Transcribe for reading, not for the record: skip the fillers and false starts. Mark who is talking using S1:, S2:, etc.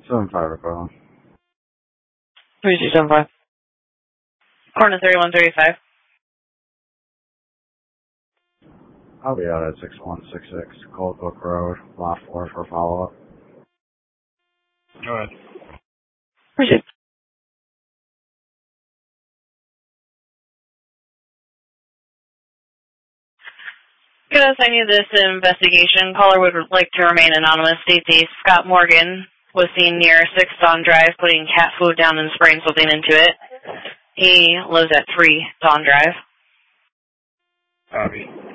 S1: 7-5 Dakota.
S2: 3275. Corner 3135.
S1: I'll be out at 6166 Cold Book Road, Lot 4 for follow-up.
S3: Go ahead.
S2: Proceed. Good, I need this investigation. Caller would like to remain anonymous. States a Scott Morgan was seen near 6 Dawn Drive putting cat food down and spraying something into it. He lives at 3 Dawn Drive.
S3: Copy.